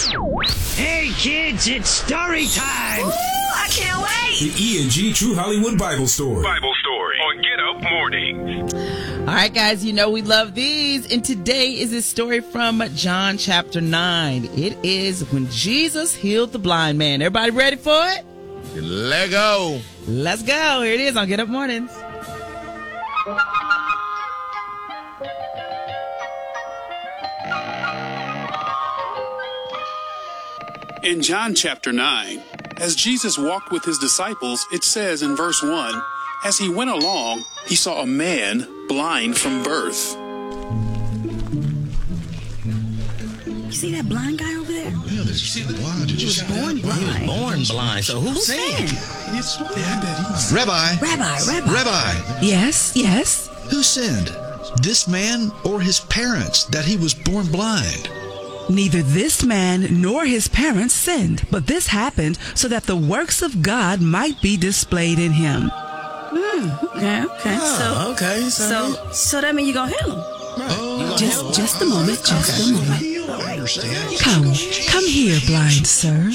Hey kids, it's story time! Ooh, I can't wait! The E&G True Hollywood Bible Story. Bible Story on Get Up Mornings. All right, guys, you know we love these. And today is a story from John chapter 9. It is when Jesus healed the blind man. Everybody ready for it? Let go. Let's go. Here it is on Get Up Mornings. In John chapter 9, as Jesus walked with his disciples, it says in verse 1, as he went along, he saw a man blind from birth. You see that blind guy over there? Yeah, did you see the blind? He was born blind. He was born blind. So who sinned? Rabbi. Yes. Who sinned, this man or his parents, that he was born blind? Neither this man nor his parents sinned, but this happened so that the works of God might be displayed in him. Okay. Oh, okay. So that means you're going to heal him. Just a moment. I understand. Come here, blind sir.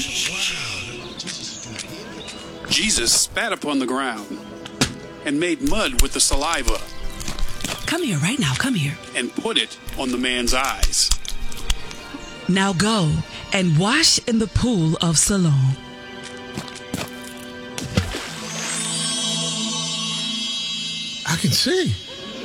Jesus spat upon the ground and made mud with the saliva Come here right now, come here. and put it on the man's eyes. Now go and wash in the pool of Siloam. I can see.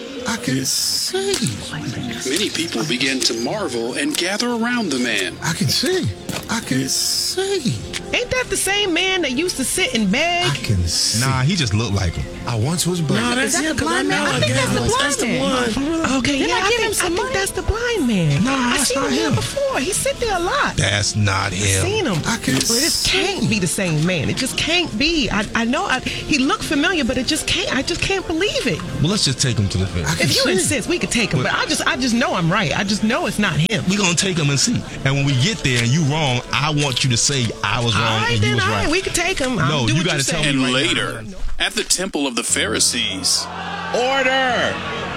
Many people began to marvel and gather around the man. I can see. Ain't that the same man that used to sit and beg? I can see. Nah, he just looked like him. I once was blind. Is that the blind man? I think that's the blind man. Okay, yeah, I think that's the blind man. Nah, I that's seen not him him. before. He sit there a lot. That's not him. Seen him. I can But it can't be the same man. It just can't be. I know he looked familiar, but it just can't. I just can't believe it. Well, let's just take him to the fence. If you insist, we could take him. But I just know I'm right. I just know it's not him. We're going to take him and see. And when we get there and you wrong, I want you to say I was wrong and you was right. We could take him. No, you got to tell me And right later, at the temple of the Pharisees, Order!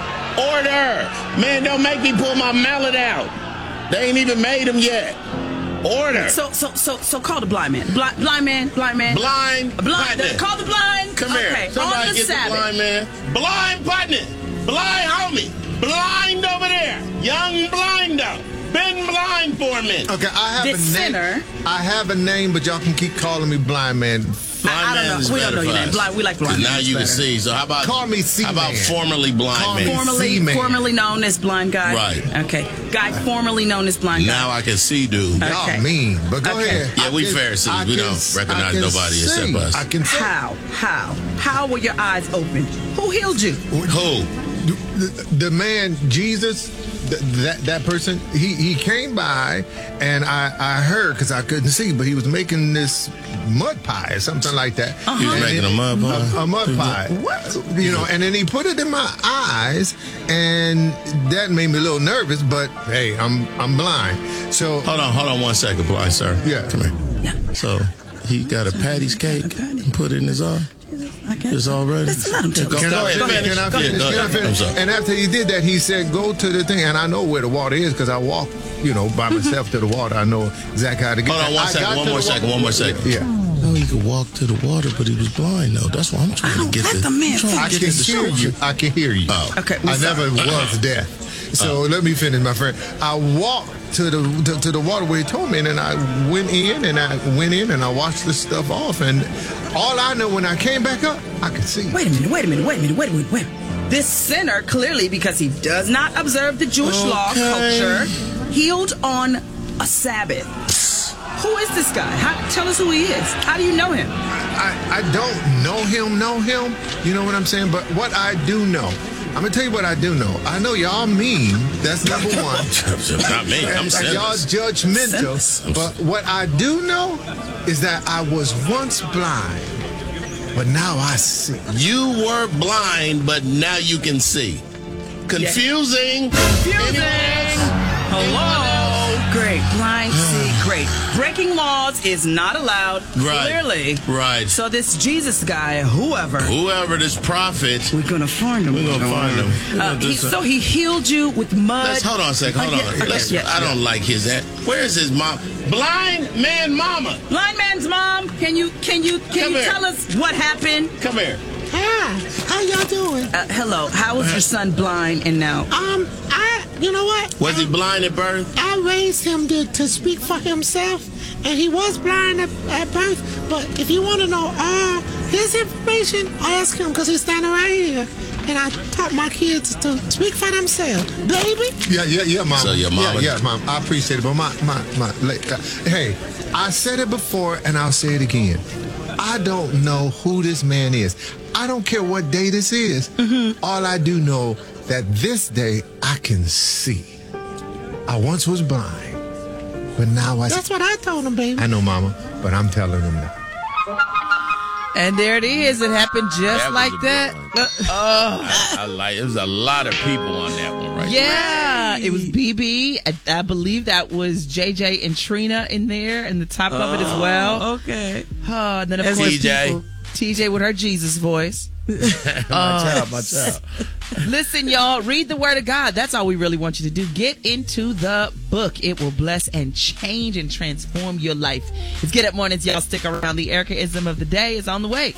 Man, don't make me pull my mallet out. They ain't even made him yet. Order! So call the blind man. Blind man. Blind partner. Call the blind. Come okay. here. Somebody On the get Sabbath. the blind man. Blind partner. Blind homie. Blind over there. Young blindo. Been blind for a minute. Okay, I have This a name. sinner. I have a name, but y'all can keep calling me Blind Man. I don't know. We don't know your name. Blind. We like blind. Now you can see. So how about Call me C-Man. How about formerly blind Call me man? C-Man. Formerly known as blind guy. Right. Okay. Guy formerly known as blind guy. Now I can see, dude. Okay. Y'all mean, but go Okay. ahead. Yeah, we Pharisees. We don't recognize nobody except us. I can sing. How were your eyes open? Who healed you? Who? The man, Jesus, that person, he came by and I heard, because I couldn't see, but he was making this mud pie or something like that. He was making a mud pie? A mud pie. What? You know, and then he put it in my eyes, and that made me a little nervous, but hey, I'm blind. So Hold on 1 second, blind sir. Yeah. Come here. Yeah. So he got a Patty's cake and put it in his eye. It's all ready. Let's let him tell us. Can I finish? Go ahead. I'm sorry. And after he did that, he said, go to the thing. And I know where the water is because I walk, by myself to the water. I know exactly how to get Hold on there. one more second. Yeah. Oh, he could walk to the water, but he was blind, though. That's why I'm trying to get Let this. the man I can hear you. I can hear you. Oh. Okay. I never was deaf. So let me finish, my friend. I walked to the water where he told me, and then I went in and I washed the stuff off, and all I know when I came back up, I could see. Wait a minute. This sinner, clearly because he does not observe the Jewish law culture, healed on a Sabbath. Who is this guy? Tell us who he is. How do you know him? I don't know him. You know what I'm saying? But what I do know, I'm going to tell you what I do know. I know y'all mean. That's number one. Not me. I'm and y'all judgmental. But what I do know is that I was once blind, but now I see. You were blind, but now you can see. Confusing. Hello. Great. Blind, see. Great. Right. Breaking laws is not allowed. Right. Clearly. Right. So this Jesus guy, whoever this prophet, we're gonna find him. We're gonna find him. So he healed you with mud. Hold on a second. I don't like his that. Where is his mom? Blind man mama. Blind man's mom. Can you tell us what happened? Come here. Hi. How y'all doing? Hello. How was your son blind and now? You know what? Was he blind at birth? I raised him to speak for himself, and he was blind at birth. But if you want to know all his information, ask him, because he's standing right here. And I taught my kids to speak for themselves. Baby? Yeah, Mom. So your mama. Yeah, Mom. I appreciate it. But hey, I said it before, and I'll say it again. I don't know who this man is. I don't care what day this is. Mm-hmm. All I do know that this day I can see. I once was blind, but now I see. That's what I told him, baby. I know, Mama, but I'm telling him now. And there it is. It happened just like that. I like. There's a lot of people on that one, right? Yeah, it was BB. I believe that was JJ and Trina in there, in the top of it as well. Okay. And then of course TJ with her Jesus voice. my child. Listen, y'all, read the Word of God. That's all we really want you to do. Get into the book. It will bless and change and transform your life. It's Get Up Mornings, y'all. Stick around. The Erica-ism of the day is on the way.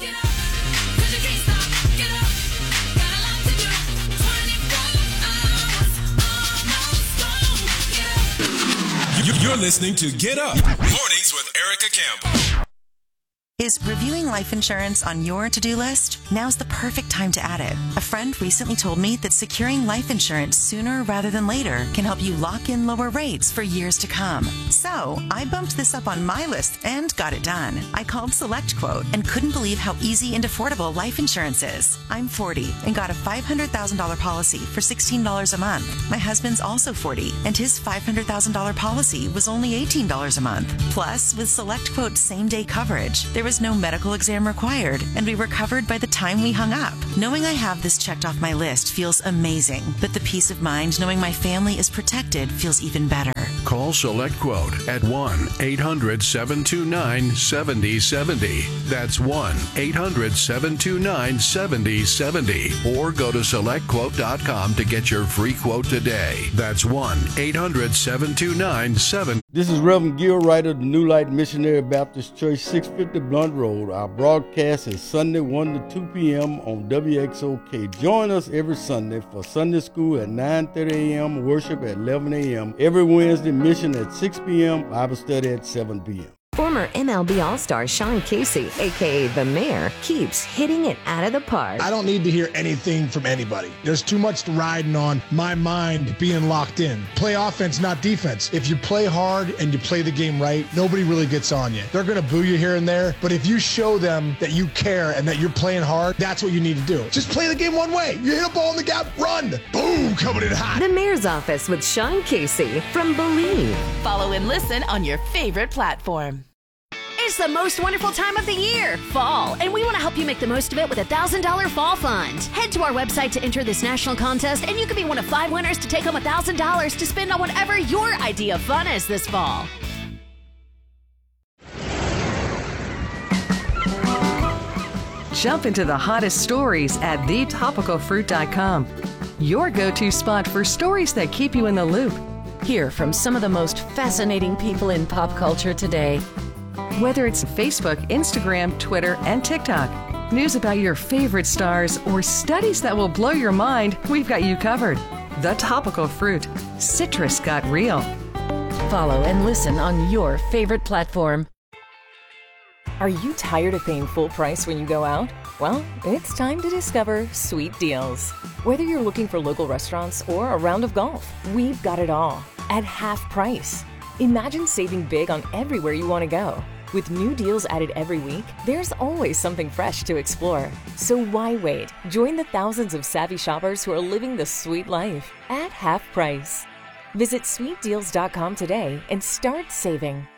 You're listening to Get Up Mornings with Erica Campbell. Is reviewing life insurance on your to-do list? Now's the perfect time to add it. A friend recently told me that securing life insurance sooner rather than later can help you lock in lower rates for years to come. So I bumped this up on my list and got it done. I called SelectQuote and couldn't believe how easy and affordable life insurance is. I'm 40 and got a $500,000 policy for $16 a month. My husband's also 40 and his $500,000 policy was only $18 a month. Plus, with SelectQuote's same-day coverage, there was no medical exam required, and we were covered by the time we hung up. Knowing I have this checked off my list feels amazing, but the peace of mind knowing my family is protected feels even better. Call SelectQuote at 1-800-729-7070. That's 1-800-729-7070. Or go to SelectQuote.com to get your free quote today. That's 1-800-729-7070. This is Reverend Gil Wright of the New Light Missionary Baptist Church, 650 Blunt Road. Our broadcast is Sunday 1 to 2 p.m. on WXOK. Join us every Sunday for Sunday school at 9:30 a.m., worship at 11 a.m., every Wednesday mission at 6 p.m., Bible study at 7 p.m. Former MLB All-Star Sean Casey, a.k.a. The Mayor, keeps hitting it out of the park. I don't need to hear anything from anybody. There's too much riding on my mind being locked in. Play offense, not defense. If you play hard and you play the game right, nobody really gets on you. They're going to boo you here and there, but if you show them that you care and that you're playing hard, that's what you need to do. Just play the game one way. You hit a ball in the gap, run. Boom, coming in hot. The Mayor's Office with Sean Casey from Believe. Follow and listen on your favorite platform. It's the most wonderful time of the year, fall, and we want to help you make the most of it with a $1,000 fall fund. Head to our website to enter this national contest, and you could be one of 5 winners to take home $1,000 to spend on whatever your idea of fun is this fall. Jump into the hottest stories at thetopicalfruit.com. Your go-to spot for stories that keep you in the loop. Hear from some of the most fascinating people in pop culture today. Whether it's Facebook, Instagram, Twitter, and TikTok, news about your favorite stars, or studies that will blow your mind, we've got you covered. The Topical Fruit. Citrus got real. Follow and listen on your favorite platform. Are you tired of paying full price when you go out? Well, it's time to discover Sweet Deals. Whether you're looking for local restaurants or a round of golf, we've got it all at half price. Imagine saving big on everywhere you want to go. With new deals added every week, there's always something fresh to explore. So why wait? Join the thousands of savvy shoppers who are living the sweet life at half price. Visit sweetdeals.com today and start saving.